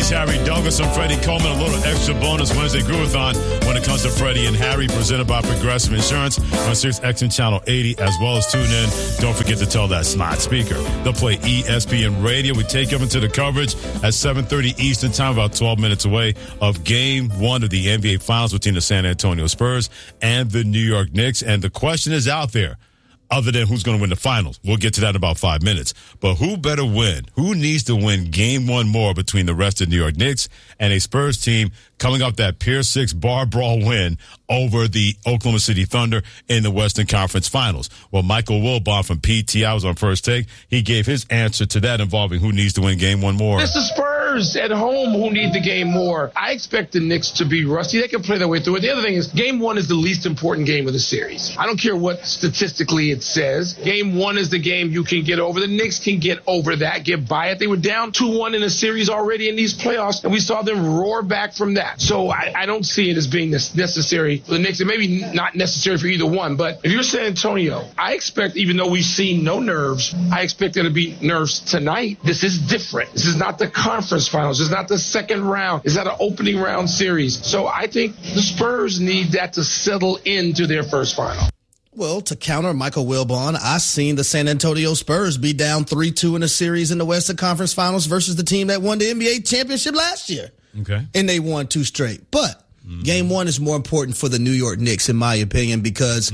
It's Harry Douglas and Freddie Coleman. A little extra bonus Wednesday Groovathon when it comes to Freddie and Harry, presented by Progressive Insurance on SiriusXM Channel 80, as well as tune in. Don't forget to tell that smart speaker. They'll play ESPN Radio. We take them into the coverage at 7:30 Eastern Time, about 12 minutes away, of Game 1 of the NBA Finals between the San Antonio Spurs and the New York Knicks. And the question is out there, other than who's going to win the finals. We'll get to that in about 5 minutes. But who better win? Who needs to win Game 1 more between the rest of the New York Knicks and a Spurs team coming off that Pier 6 bar brawl win over the Oklahoma City Thunder in the Western Conference Finals? Well, Michael Wilbon from PTI was on First Take. He gave his answer to that involving who needs to win Game 1 more. It's the Spurs at home who need the game more. I expect the Knicks to be rusty. They can play their way through it. The other thing is Game 1 is the least important game of the series. I don't care what statistically it says. Game 1 is the game you can get over. The Knicks can get over that, get by it. They were down 2-1 in a series already in these playoffs, and we saw them roar back from that. So I don't see it as being necessary for the Knicks. It may be not necessary for either one, but if you're San Antonio, I expect, even though we've seen no nerves, I expect there to be nerves tonight. This is different. This is not the conference finals. This is not the second round. It's not an opening round series. So I think the Spurs need that to settle into their first final. Well, to counter Michael Wilbon, I seen the San Antonio Spurs be down 3-2 in a series in the Western Conference Finals versus the team that won the NBA championship last year. Okay. And they won 2 straight. But Game 1 is more important for the New York Knicks, in my opinion, because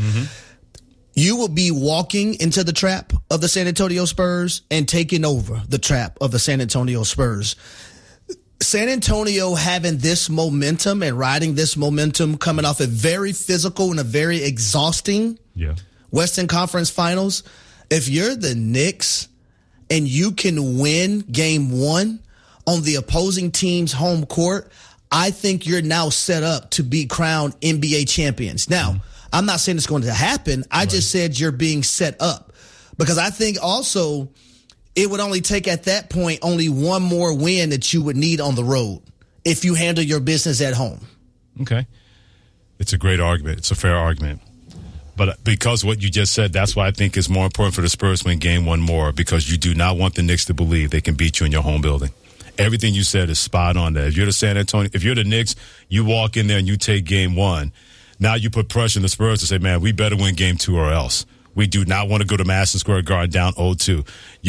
you will be walking into the trap of the San Antonio Spurs and taking over the trap of the San Antonio Spurs. San Antonio having this momentum and riding this momentum, coming off a very physical and a very exhausting Western Conference Finals. If you're the Knicks and you can win Game 1 on the opposing team's home court, I think you're now set up to be crowned NBA champions. Now, I'm not saying it's going to happen. I just said you're being set up, because I think also it would only take at that point only one more win that you would need on the road if you handle your business at home. Okay. It's a great argument. It's a fair argument. But because of what you just said, that's why I think it's more important for the Spurs to win Game 1 more, because you do not want the Knicks to believe they can beat you in your home building. Everything you said is spot on there. If you're the San Antonio, if you're the Knicks, you walk in there and you take Game 1. Now you put pressure on the Spurs to say, man, we better win Game 2 or else. We do not want to go to Madison Square Garden down 0-2.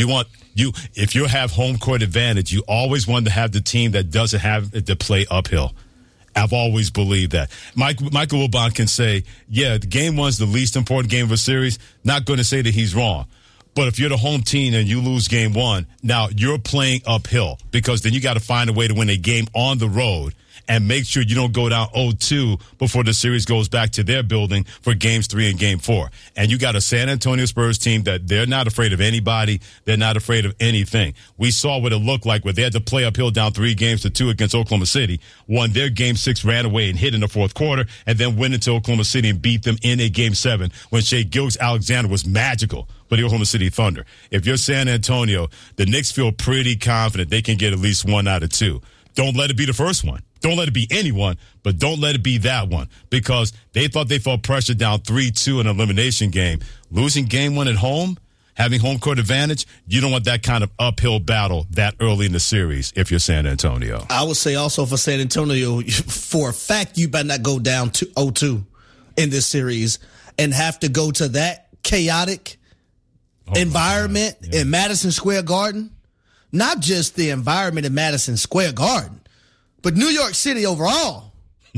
If you have home court advantage, you always want to have the team that doesn't have to play uphill. I've always believed that. Michael Wilbon can say, yeah, the Game 1's the least important game of a series. Not going to say that he's wrong. But if you're the home team and you lose Game 1, now you're playing uphill, because then you got to find a way to win a game on the road and make sure you don't go down 0-2 before the series goes back to their building for Games 3 and Game 4. And you got a San Antonio Spurs team that they're not afraid of anybody. They're not afraid of anything. We saw what it looked like where they had to play uphill down 3-2 against Oklahoma City, won their Game 6, ran away and hit in the fourth quarter, and then went into Oklahoma City and beat them in a Game 7 when Shai Gilgeous-Alexander was magical for the Oklahoma City Thunder. If you're San Antonio, the Knicks feel pretty confident they can get at least 1 out of 2. Don't let it be the first one. Don't let it be anyone, but don't let it be that one, because they thought they felt pressure down 3-2 in an elimination game. Losing Game 1 at home, having home court advantage, you don't want that kind of uphill battle that early in the series if you're San Antonio. I would say also for San Antonio, for a fact, you better not go down to 0-2 in this series and have to go to that chaotic environment in Madison Square Garden. Not just the environment in Madison Square Garden, but New York City overall.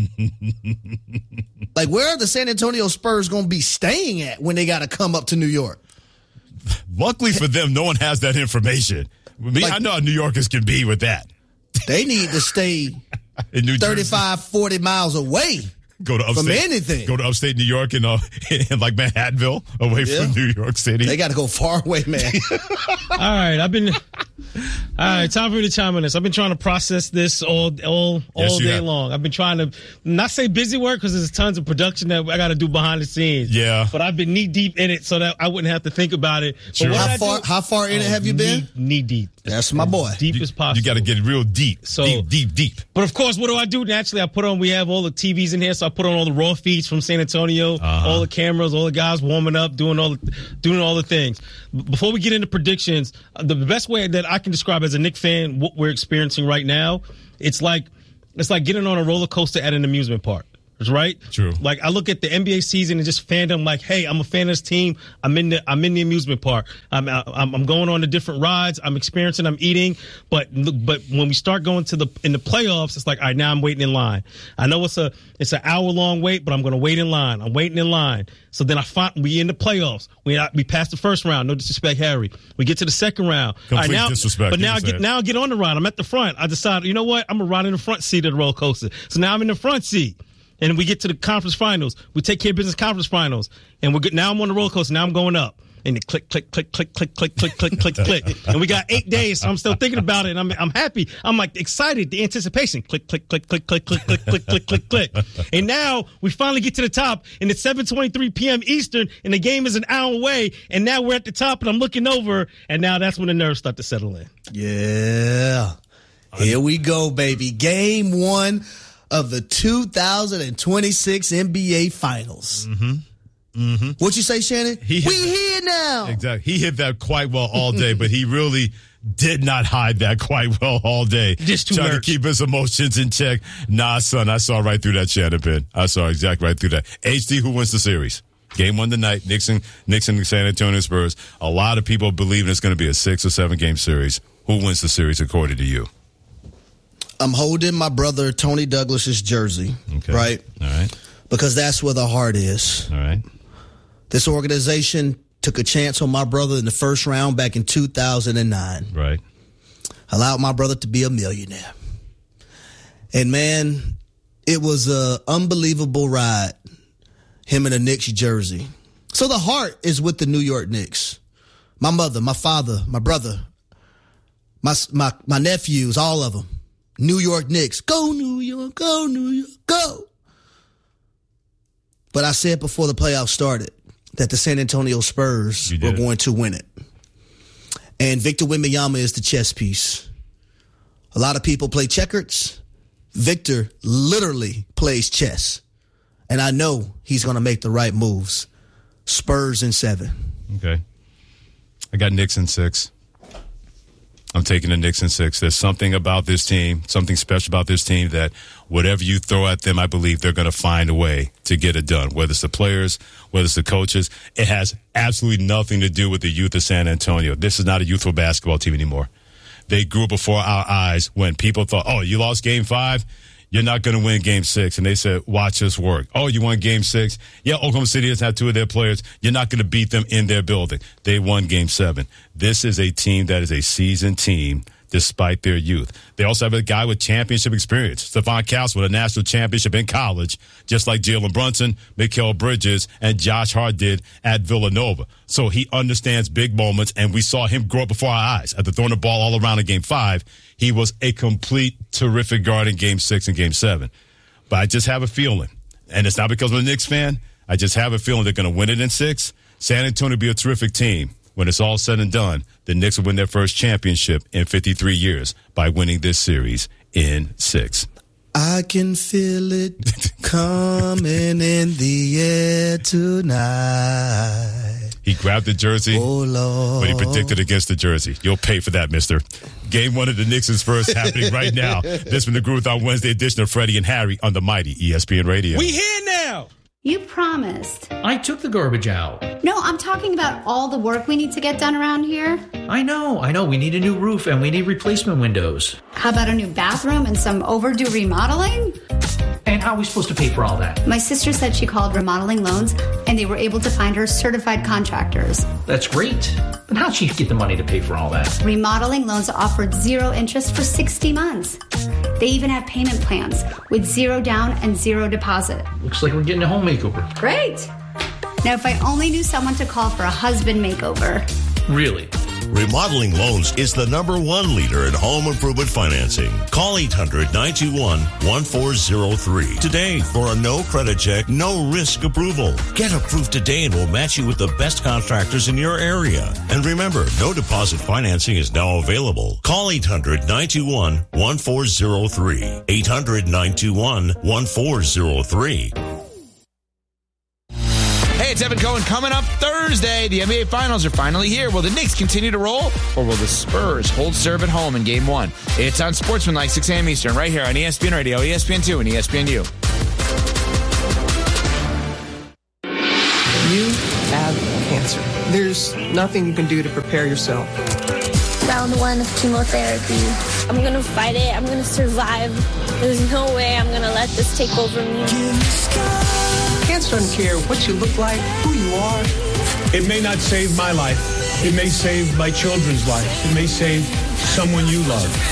Like, where are the San Antonio Spurs going to be staying at when they got to come up to New York? Luckily for them, no one has that information. I know how New Yorkers can be with that. They need to stay 35, 40 miles away. Go to upstate, from anything. Go to upstate New York and like Manhattanville, away from New York City. They got to go far away, man. All right, time for me to chime in this. I've been trying to process this all day long. I've been trying to not say busy work, because there's tons of production that I got to do behind the scenes. Yeah. But I've been knee deep in it so that I wouldn't have to think about it. Sure. How far in it have you been? Knee deep. That's my boy. Deep as possible. You got to get real deep. So deep. But of course, what do? Naturally, we have all the TVs in here, so I put on all the raw feeds from San Antonio, all the cameras, all the guys warming up, doing all the things. Before we get into predictions, the best way that I can describe as a Knicks fan what we're experiencing right now. It's like getting on a roller coaster at an amusement park. Right? True. Like, I look at the NBA season and just fandom like, hey, I'm a fan of this team. I'm in the amusement park. I'm going on the different rides. I'm experiencing, I'm eating. But when we start going in the playoffs, it's like, all right, now I'm waiting in line. I know it's an hour-long wait, but I'm going to wait in line. I'm waiting in line. So then we in the playoffs. We passed the first round. No disrespect, Harry. We get to the second round. Complete disrespect. But now I get on the ride. I'm at the front. I decided, you know what? I'm going to ride in the front seat of the roller coaster. So now I'm in the front seat. And we get to the conference finals. We take care of business conference finals. And now I'm on the roller coaster. Now I'm going up. And it click, click, click, click, click, click, click, click, click, click. And we got 8 days, so I'm still thinking about it. And I'm happy. I'm like excited. The anticipation. Click, click, click, click, click, click, click, click, click, click, click. And now we finally get to the top. And it's 7:23 p.m. Eastern. And the game is an hour away. And now we're at the top. And I'm looking over. And now that's when the nerves start to settle in. Yeah. Here we go, baby. Game 1 of the 2026 NBA Finals. Mm-hmm. Mm-hmm. What you say, Shannon? We here now. Exactly. He hit that quite well all day, but he really did not hide that quite well all day. Just trying to keep his emotions in check. Nah, son, I saw right through that, Shannon Penn. I saw exactly right through that. HD, who wins the series? Game 1 tonight, Knicks and San Antonio Spurs. A lot of people believe it's going to be a 6 or 7 game series. Who wins the series according to you? I'm holding my brother Tony Douglas's jersey, right? All right. Because that's where the heart is. All right. This organization took a chance on my brother in the first round back in 2009. Right. Allowed my brother to be a millionaire. And, man, it was an unbelievable ride, him in a Knicks jersey. So the heart is with the New York Knicks. My mother, my father, my brother, my nephews, all of them. New York Knicks. Go, New York, go, New York, go. But I said before the playoffs started that the San Antonio Spurs were going to win it. And Victor Wembanyama is the chess piece. A lot of people play checkers. Victor literally plays chess. And I know he's going to make the right moves. Spurs in 7. Okay. I got Knicks in 6. I'm taking the Knicks in 6. There's something about this team, something special about this team that whatever you throw at them, I believe they're going to find a way to get it done. Whether it's the players, whether it's the coaches, it has absolutely nothing to do with the youth of San Antonio. This is not a youthful basketball team anymore. They grew before our eyes when people thought, oh, you lost game 5? You're not going to win game 6. And they said, watch us work. Oh, you won game 6? Yeah, Oklahoma City doesn't have 2 of their players. You're not going to beat them in their building. They won game 7. This is a team that is a seasoned team despite their youth. They also have a guy with championship experience. Stephon Castle with a national championship in college, just like Jalen Brunson, Mikal Bridges, and Josh Hart did at Villanova. So he understands big moments, and we saw him grow up before our eyes. After throwing the ball all around in game 5, he was a complete terrific guard in game 6 and game 7. But I just have a feeling, and it's not because I'm a Knicks fan, I just have a feeling they're going to win it in 6. San Antonio will be a terrific team. When it's all said and done, the Knicks will win their first championship in 53 years by winning this series in 6. I can feel it coming in the air tonight. He grabbed the jersey, Lord, but he predicted against the jersey. You'll pay for that, mister. Game 1 of the Knicks is first happening right now. This has been the Groove on Wednesday edition of Freddie and Harry on the mighty ESPN Radio. We here now. You promised. I took the garbage out. No, I'm talking about all the work we need to get done around here. I know. We need a new roof and we need replacement windows. How about a new bathroom and some overdue remodeling? And how are we supposed to pay for all that? My sister said she called Remodeling Loans and they were able to find her certified contractors. That's great. But how'd she get the money to pay for all that? Remodeling Loans offered 0 interest for 60 months. They even have payment plans with 0 down and 0 deposit. Looks like we're getting a home makeover. Great. Now, if I only knew someone to call for a husband makeover. Really? Remodeling Loans is the #1 leader in home improvement financing. Call 800-921-1403 today for a no credit check, no risk approval. Get approved today and we'll match you with the best contractors in your area. And remember, no deposit financing is now available. Call 800-921-1403. 800-921-1403. Hey, it's Evan Cohen. Coming up Thursday, the NBA Finals are finally here. Will the Knicks continue to roll, or will the Spurs hold serve at home in Game 1? It's on Sportsmanlike, 6 a.m. Eastern, right here on ESPN Radio, ESPN2, and ESPNU. You have cancer. There's nothing you can do to prepare yourself. Round 1 of chemotherapy. I'm going to fight it. I'm going to survive. There's no way I'm going to let this take over me. Cancer doesn't care what you look like, who you are. It may not save my life. It may save my children's lives. It may save someone you love.